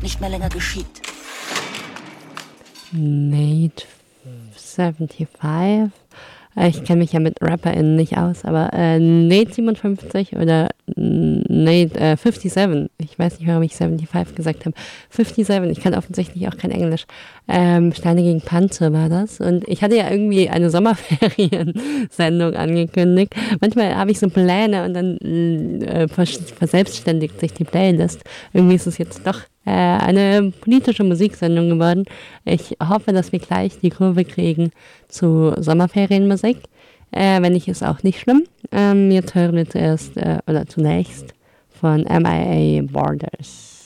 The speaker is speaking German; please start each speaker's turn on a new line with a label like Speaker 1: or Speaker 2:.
Speaker 1: nicht mehr länger geschieht.
Speaker 2: Nate 75. Ich kenne mich ja mit RapperInnen nicht aus, aber Nate 57 oder Nate 57. Ich weiß nicht, warum ich 75 gesagt habe. 57, ich kann offensichtlich auch kein Englisch. Steine gegen Panzer war das. Und ich hatte ja irgendwie eine Sommerferien-Sendung angekündigt. Manchmal habe ich so Pläne und dann verselbstständigt sich die Playlist. Irgendwie ist es jetzt doch eine politische Musiksendung geworden. Ich hoffe, dass wir gleich die Kurve kriegen zu Sommerferienmusik. Wenn nicht, ist auch nicht schlimm. Jetzt hören wir zuerst oder zunächst von MIA Borders.